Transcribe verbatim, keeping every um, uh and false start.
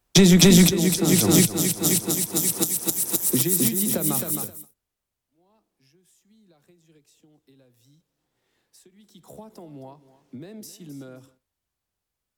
Jésus, Jésus, Jésus, Jésus, Jésus dit à Marthe, moi, je suis la résurrection et la vie. Celui qui croit en moi, même s'il meurt,